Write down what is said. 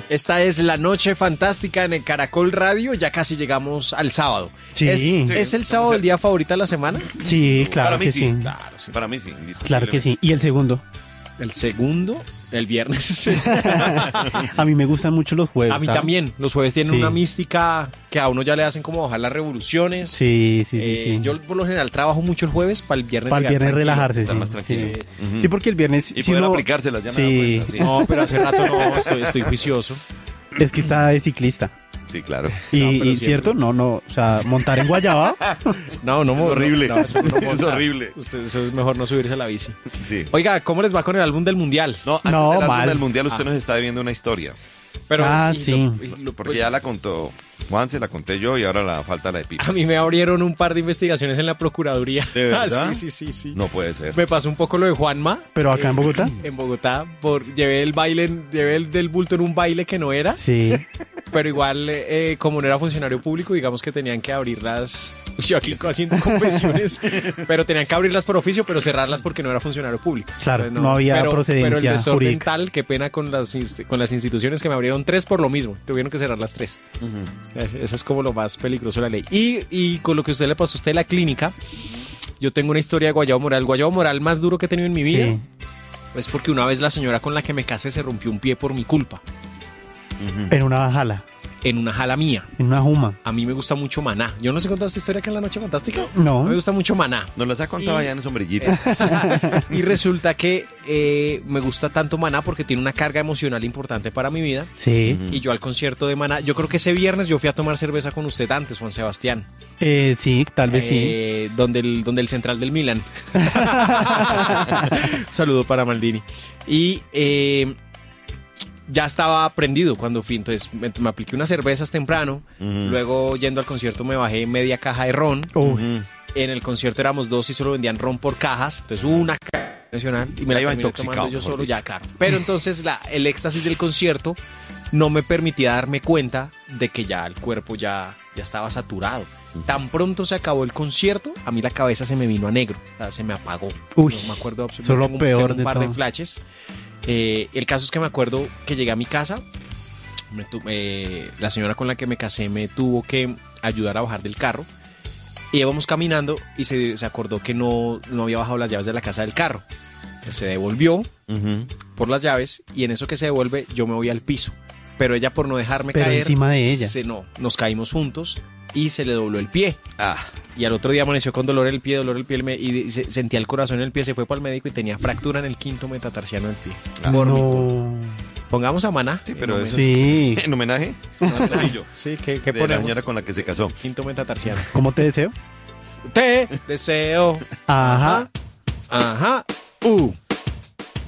Esta es la noche fantástica en el Caracol Radio. Ya casi llegamos al sábado. Sí. ¿Es el sábado el día favorito de la semana? Sí, claro que sí. Claro, sí. Para mí sí. Claro que sí. ¿Y el segundo? El segundo, el viernes. A mí me gustan mucho los jueves. A mí ¿sabes? también. Los jueves tienen Sí. una mística que a uno ya le hacen como bajar las revoluciones. Sí, sí. Yo por lo general trabajo mucho el jueves para el viernes. Para el llegar viernes tranquilo. relajarse, estar sí. más tranquilo. Sí, porque el viernes... Y si poder uno- aplicárselas, ya Sí. me da cuenta. Sí. No, pero hace rato no, estoy juicioso. Es que está de ciclista. Sí, claro. Y, No, pero y siempre. cierto, o sea, montar en Guayaba. No, Es horrible. No, eso no Es monta. horrible. Eso es mejor no subirse a la bici. Sí. Oiga, ¿cómo les va con el álbum del Mundial? No, antes No, del álbum mal. del Mundial usted nos está debiendo una historia. Pero, Sí. Porque pues, ya la contó Juan, se la conté yo y ahora la falta la de Pipe. a mí me abrieron un par de investigaciones en la Procuraduría. ¿De verdad? Sí. No puede ser. Me pasó un poco lo de Juanma. Pero acá en Bogotá. En Bogotá, llevé el del bulto en un baile que no era, Sí. pero igual, como no era funcionario público, digamos que tenían que abrirlas. Yo aquí haciendo confesiones, pero tenían que abrirlas por oficio, pero cerrarlas porque no era funcionario público. Claro, Entonces, no había pero el procedencia desorden jurídica. tal, qué pena con las instituciones que me abrieron 3 por lo mismo. Tuvieron que cerrar las 3. Esa es como lo más peligroso de la ley. Y con lo que usted le pasó a usted en la clínica, yo tengo una historia de guayabo moral. El guayabo moral más duro que he tenido en mi vida Sí. es porque una vez la señora con la que me casé se rompió un pie por mi culpa, En una jala, en una jala mía. en una juma. A mí me gusta mucho Maná. Yo no sé contar esta historia acá en La Noche Fantástica. No. A mí me gusta mucho Maná. Nos las ha contado Y- allá en sombrillita. Y resulta que me gusta tanto Maná porque tiene una carga emocional importante para mi vida. Sí. Y yo al concierto de Maná, yo creo que ese viernes yo fui a tomar cerveza con usted antes, Juan Sebastián. Sí, tal vez sí. Donde el central del Milan. Saludo para Maldini. Y ya estaba prendido cuando fui, entonces me apliqué unas cervezas temprano. Luego yendo al concierto me bajé media caja de ron. Uy, En el concierto éramos 2 y solo vendían ron por cajas. Entonces una caja nacional y me la Iba terminé intoxicado, tomando yo mejor solo, dicho. ya claro. Pero entonces el éxtasis del concierto no me permitía darme cuenta de que ya el cuerpo ya estaba saturado. Tan pronto se acabó el concierto, a mí la cabeza se me vino a negro, o sea, se me apagó. Uy, No me acuerdo eso es lo absolutamente. peor Tengo un de par de todo. flashes. El caso es que me acuerdo que llegué a mi casa, la señora con la que me casé me tuvo que ayudar a bajar del carro. Y íbamos caminando y se acordó que no había bajado las llaves de la casa del carro. Entonces se devolvió por las llaves y en eso que se devuelve yo me voy al piso. Pero ella, por no dejarme Pero caer, encima de ella. nos caímos juntos y se le dobló el pie. Ah, Y al otro día amaneció con dolor en el pie, sentía el corazón en el pie, se fue para el médico y tenía fractura en el quinto metatarsiano del pie. Por mi culpa. No. Pongamos a Maná. sí, pero eso Sí. es en homenaje Sí, ¿qué de la ponemos? señora con la que se casó. Quinto metatarsiano. ¿Cómo te deseo? Te deseo. Ajá. Ajá.